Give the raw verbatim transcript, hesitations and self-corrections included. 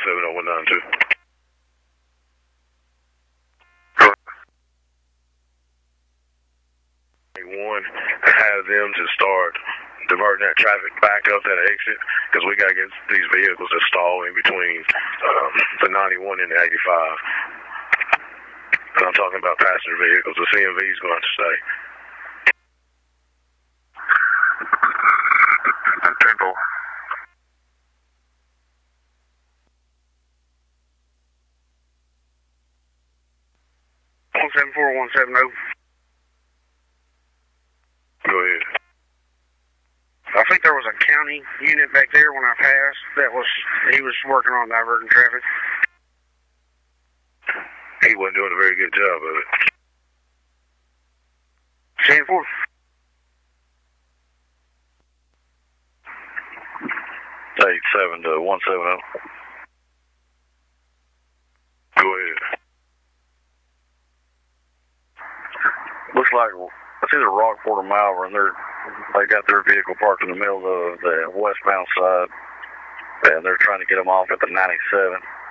seven oh one nine two. One, have them to start diverting that traffic back up that exit, because we got to get these vehicles that stall in between um, the ninety-one and the eighty-five. And I'm talking about passenger vehicles. The C M V is going to have to stay. Temple. one seven four one seven zero. Go ahead. I think there was a county unit back there when I passed that was, he was working on diverting traffic. He wasn't doing a very good job of it. ten four. eight seven to one seven zero. Go ahead. Looks like it's either Rockport or Malvern. They're, they got their vehicle parked in the middle of the westbound side, and they're trying to get them off at the ninety-seven.